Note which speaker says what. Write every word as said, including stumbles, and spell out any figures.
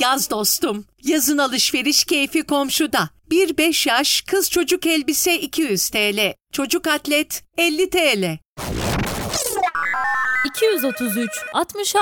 Speaker 1: Yaz dostum. Yazın alışveriş keyfi komşuda. bir beş yaş kız çocuk elbise iki yüz TL. Çocuk atlet elli TL.
Speaker 2: iki yüz otuz üç altmış